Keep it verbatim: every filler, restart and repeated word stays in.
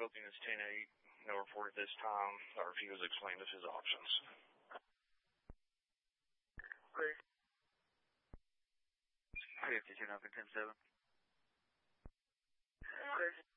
Building is ten eight. No report at this time. Our review has explained us his options. Great. fifty-two, nothing, ten seven. Great.